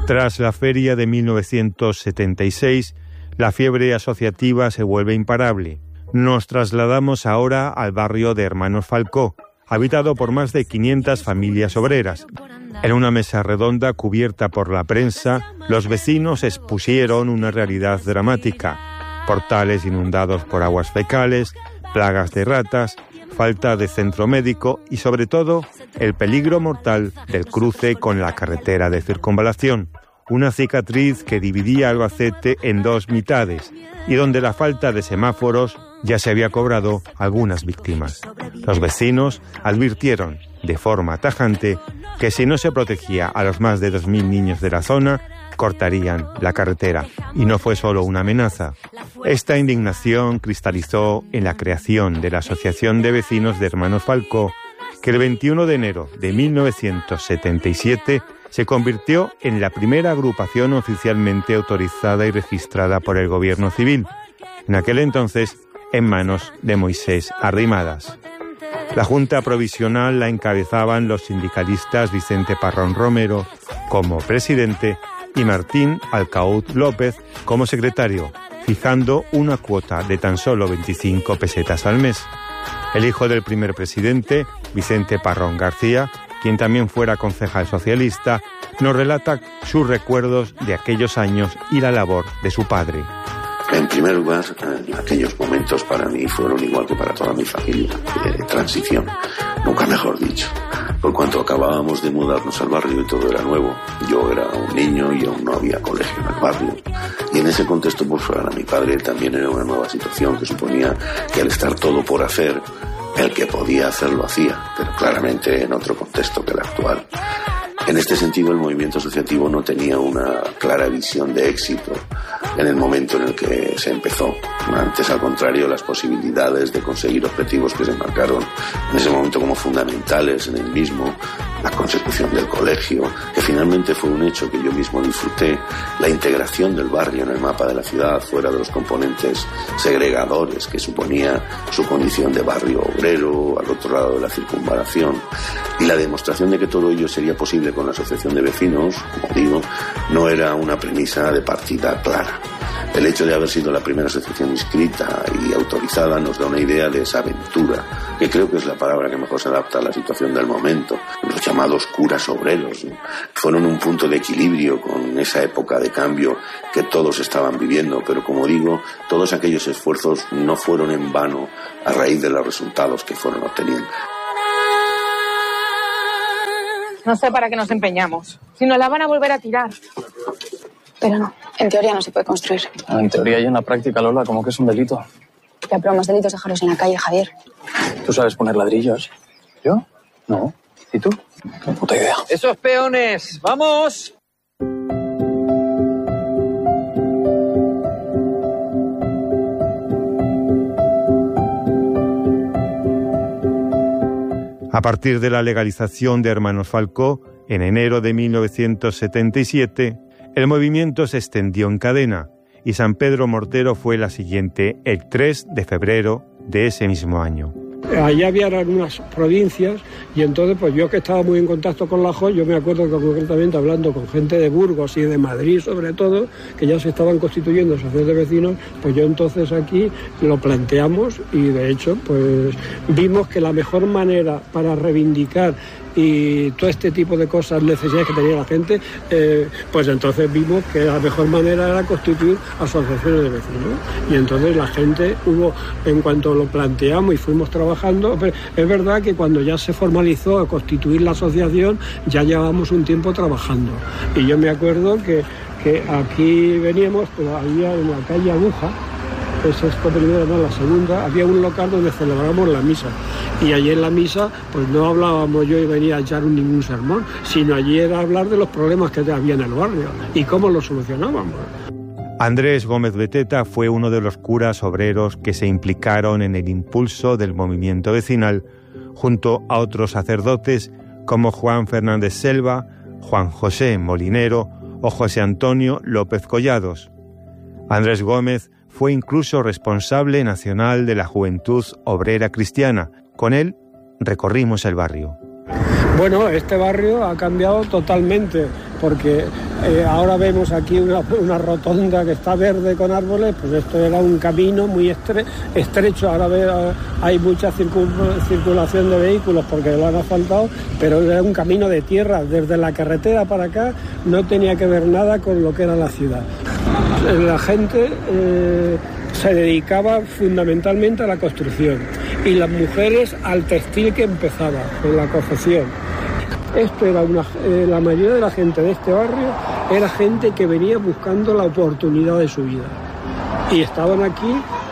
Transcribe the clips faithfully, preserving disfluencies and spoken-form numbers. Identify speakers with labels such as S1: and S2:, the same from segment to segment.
S1: Tras la feria de mil novecientos setenta y seis, la fiebre asociativa se vuelve imparable. Nos trasladamos ahora al barrio de Hermanos Falcó, habitado por más de quinientas familias obreras. En una mesa redonda cubierta por la prensa, los vecinos expusieron una realidad dramática: portales inundados por aguas fecales, plagas de ratas, falta de centro médico y, sobre todo, el peligro mortal del cruce con la carretera de circunvalación, una cicatriz que dividía Albacete en dos mitades y donde la falta de semáforos ya se había cobrado algunas víctimas. Los vecinos advirtieron de forma tajante que si no se protegía a los más de dos mil niños de la zona, cortarían la carretera. Y no fue solo una amenaza. Esta indignación cristalizó en la creación de la Asociación de Vecinos de Hermanos Falcó, que el veintiuno de enero de mil novecientos setenta y siete se convirtió en la primera agrupación oficialmente autorizada y registrada por el gobierno civil, en aquel entonces en manos de Moisés Arrimadas. La Junta Provisional la encabezaban los sindicalistas Vicente Parrón Romero como presidente y Martín Alcaud López como secretario, fijando una cuota de tan solo veinticinco pesetas al mes. El hijo del primer presidente, Vicente Parrón García, quien también fuera concejal socialista, nos relata sus recuerdos de aquellos años y la labor de su padre.
S2: En primer lugar, aquellos momentos para mí fueron igual que para toda mi familia, de transición, nunca mejor dicho. Por cuanto acabábamos de mudarnos al barrio y todo era nuevo, yo era un niño y aún no había colegio en el barrio. Y en ese contexto, pues para mi padre también era una nueva situación que suponía que al estar todo por hacer, el que podía hacerlo hacía, pero claramente en otro contexto que el actual. En este sentido, el movimiento asociativo no tenía una clara visión de éxito en el momento en el que se empezó. Antes, al contrario, las posibilidades de conseguir objetivos que se marcaron en ese momento como fundamentales en el mismo, la consecución del colegio, que finalmente fue un hecho que yo mismo disfruté, la integración del barrio en el mapa de la ciudad fuera de los componentes segregadores que suponía su condición de barrio obrero al otro lado de la circunvalación, y la demostración de que todo ello sería posible con la asociación de vecinos, como digo, no era una premisa de partida clara. El hecho de haber sido la primera asociación inscrita y autorizada nos da una idea de esa aventura, que creo que es la palabra que mejor se adapta a la situación del momento. Los llamados curas obreros, ¿no?, fueron un punto de equilibrio con esa época de cambio que todos estaban viviendo, pero como digo, todos aquellos esfuerzos no fueron en vano a raíz de los resultados que fueron obteniendo.
S3: No sé para qué nos empeñamos. Si nos la van a volver a tirar.
S4: Pero no, en teoría no se puede construir.
S5: En teoría y en la práctica, Lola, como que es un delito.
S4: Ya, pero más delitos dejarlos en la calle, Javier.
S5: ¿Tú sabes poner ladrillos? ¿Yo? No. ¿Y tú? Qué puta idea.
S6: ¡Esos peones! ¡Vamos!
S1: A partir de la legalización de Hermanos Falcó, en enero de mil novecientos setenta y siete, el movimiento se extendió en cadena y San Pedro Mortero fue la siguiente el tres de febrero de ese mismo año.
S7: Allí había algunas provincias y entonces pues yo que estaba muy en contacto con la J O, yo me acuerdo que concretamente hablando con gente de Burgos y de Madrid sobre todo, que ya se estaban constituyendo asociaciones de vecinos, pues yo entonces aquí lo planteamos y de hecho pues vimos que la mejor manera para reivindicar y todo este tipo de cosas, necesidades que tenía la gente, eh, pues entonces vimos que la mejor manera era constituir asociaciones de vecinos. Y entonces la gente hubo, en cuanto lo planteamos y fuimos trabajando, es verdad que cuando ya se formalizó a constituir la asociación, ya llevábamos un tiempo trabajando. Y yo me acuerdo que, que aquí veníamos, pues había en la calle Aguja, esa es la primera, no, la segunda, había un local donde celebrábamos la misa. Y allí en la misa, pues no hablábamos yo y venía a echar ningún sermón, sino allí era hablar de los problemas que había en el barrio y cómo los solucionábamos.
S1: Andrés Gómez Beteta fue uno de los curas obreros que se implicaron en el impulso del movimiento vecinal, junto a otros sacerdotes como Juan Fernández Selva, Juan José Molinero o José Antonio López Collados. Andrés Gómez fue incluso responsable nacional de la Juventud Obrera Cristiana. Con él recorrimos el barrio.
S7: Bueno, este barrio ha cambiado totalmente. porque eh, ahora vemos aquí una, una rotonda que está verde con árboles, pues esto era un camino muy estre, estrecho, ahora ve, hay mucha circul, circulación de vehículos porque lo han asfaltado, pero era un camino de tierra, desde la carretera para acá no tenía que ver nada con lo que era la ciudad. La gente eh, se dedicaba fundamentalmente a la construcción y las mujeres al textil que empezaba, en la confección. Esto era una, eh, la mayoría de la gente de este barrio era gente que venía buscando la oportunidad de su vida. Y estaban aquí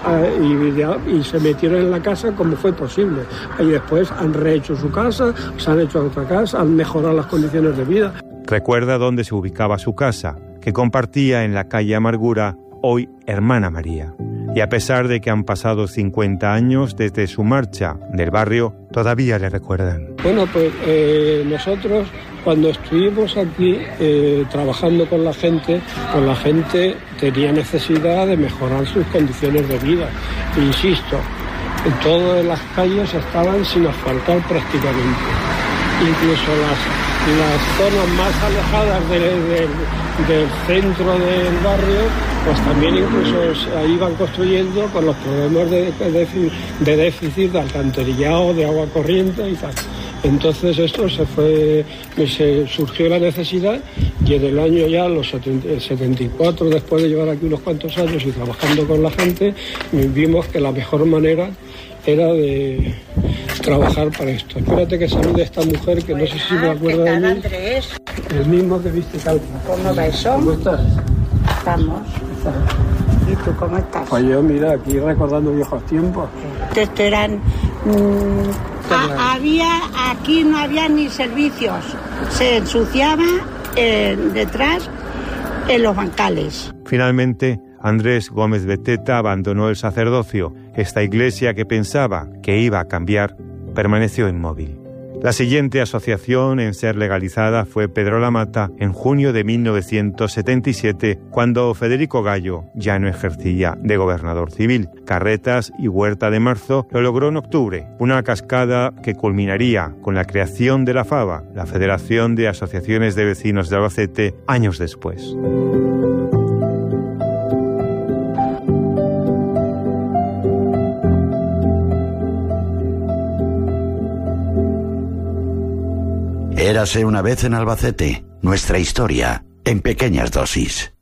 S7: eh, y, y se metieron en la casa como fue posible. Y después han rehecho su casa, se han hecho otra casa, han mejorado las condiciones de vida.
S1: Recuerda dónde se ubicaba su casa, que compartía en la calle Amargura, hoy Hermana María. Y a pesar de que han pasado cincuenta años desde su marcha del barrio, todavía le recuerdan.
S7: Bueno, pues eh, nosotros cuando estuvimos aquí eh, trabajando con la gente, pues la gente tenía necesidad de mejorar sus condiciones de vida. E insisto, en todas las calles estaban sin asfaltar prácticamente. Incluso las las zonas más alejadas de, de, del centro del barrio, pues también incluso se iban construyendo con los problemas de, de, de déficit de alcantarillado, de agua corriente y tal. Entonces esto se fue, se surgió la necesidad y en el año ya, los setenta y cuatro, después de llevar aquí unos cuantos años y trabajando con la gente, vimos que la mejor manera era de trabajar para esto. Espérate que salude a esta mujer que no sé si me acuerda de mí.
S8: Andrés?
S7: El mismo que viste calma.
S8: ¿Cómo va eso?
S7: ¿Cómo estás?
S8: Estamos. ¿Y tú cómo estás?
S7: Pues yo, mira, aquí recordando viejos tiempos.
S8: Esto eran... Mmm, a, había, aquí no había ni servicios. Se ensuciaba eh, detrás en los bancales.
S1: Finalmente, Andrés Gómez Beteta abandonó el sacerdocio. Esta iglesia que pensaba que iba a cambiar, permaneció inmóvil. La siguiente asociación en ser legalizada fue Pedro la Mata en junio de mil novecientos setenta y siete, cuando Federico Gallo ya no ejercía de gobernador civil. Carretas y Huerta de Marzo lo logró en octubre, una cascada que culminaría con la creación de la FABA, la Federación de Asociaciones de Vecinos de Albacete, años después.
S9: Érase una vez en Albacete, nuestra historia, en pequeñas dosis.